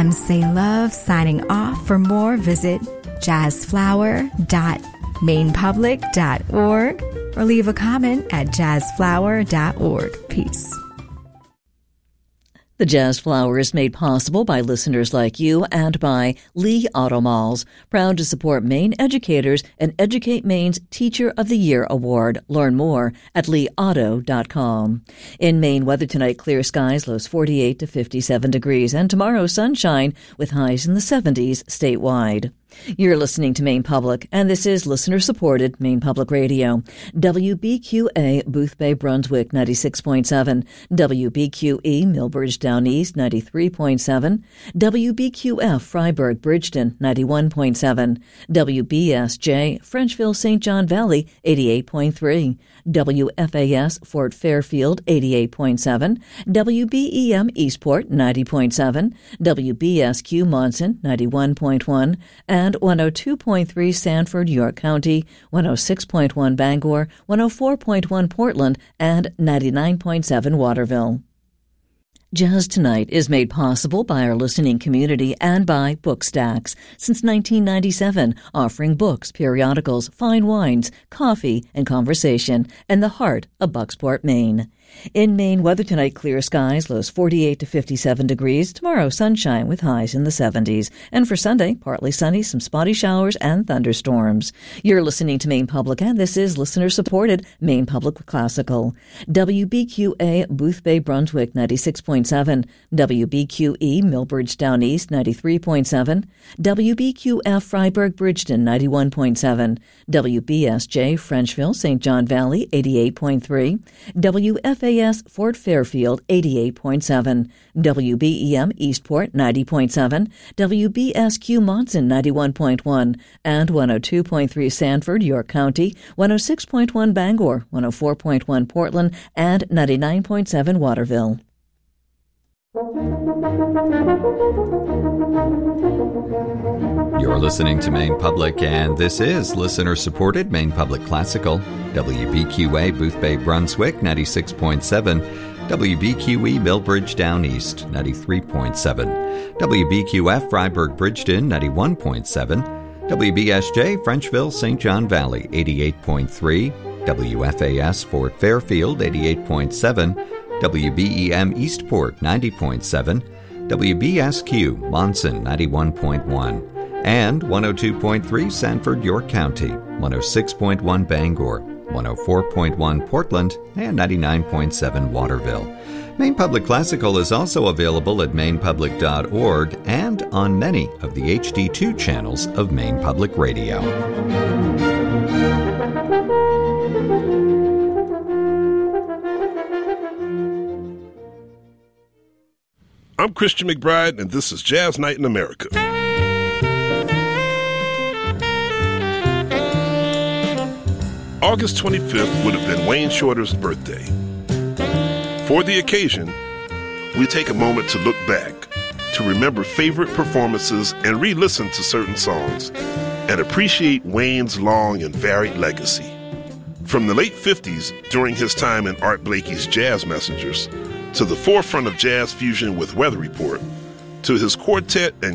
MC Love signing off. For more, visit jazzflower.mainpublic.org or leave a comment at jazzflower.org. Peace. The Jazz Flower is made possible by listeners like you and by Lee Auto Malls, proud to support Maine educators and Educate Maine's Teacher of the Year Award. Learn more at leeauto.com. In Maine, weather tonight, clear skies, lows 48 to 57 degrees, and tomorrow sunshine with highs in the 70s statewide. You're listening to Maine Public, and this is listener-supported Maine Public Radio. WBQA, Boothbay, Brunswick, 96.7. WBQE, Millbridge Down East, 93.7. WBQF, Freiburg, Bridgeton, 91.7. WBSJ, Frenchville, St. John Valley, 88.3. WFAS, Fort Fairfield, 88.7. WBEM, Eastport, 90.7. WBSQ, Monson, 91.1. And 102.3 Sanford, York County, 106.1 Bangor, 104.1 Portland, and 99.7 Waterville. Jazz Tonight is made possible by our listening community and by Bookstacks. Since 1997, offering books, periodicals, fine wines, coffee, and conversation in the heart of Bucksport, Maine. In Maine, weather tonight, clear skies, lows 48 to 57 degrees. Tomorrow, sunshine with highs in the 70s. And for Sunday, partly sunny, some spotty showers and thunderstorms. You're listening to Maine Public, and this is listener-supported Maine Public Classical. WBQA, Boothbay, Brunswick, 96.7. WBQE, Millbridge Down East, 93.7. WBQF, Freiburg, Bridgeton, 91.7. WBSJ, Frenchville, St. John Valley, 88.3. WFAS, Fort Fairfield, 88.7. WBEM, Eastport, 90.7. WBSQ, Monson, 91.1. And 102.3 Sanford, York County, 106.1 Bangor, 104.1 Portland, and 99.7 Waterville. You're listening to Maine Public, and this is listener-supported Maine Public Classical. WBQA, Boothbay, Brunswick, 96.7. WBQE, Millbridge Down East, 93.7. WBQF, Freiburg, Bridgeton, 91.7. WBSJ, Frenchville, St. John Valley, 88.3. WFAS, Fort Fairfield, 88.7. WBEM, Eastport, 90.7. WBSQ, Monson, 91.1. And 102.3 Sanford, York County, 106.1 Bangor, 104.1 Portland, and 99.7 Waterville. Maine Public Classical is also available at mainepublic.org and on many of the HD2 channels of Maine Public Radio. I'm Christian McBride, and this is Jazz Night in America. August 25th would have been Wayne Shorter's birthday. For the occasion, we take a moment to look back, to remember favorite performances and re-listen to certain songs, and appreciate Wayne's long and varied legacy. From the late 50s, during his time in Art Blakey's Jazz Messengers, to the forefront of jazz fusion with Weather Report, to his quartet and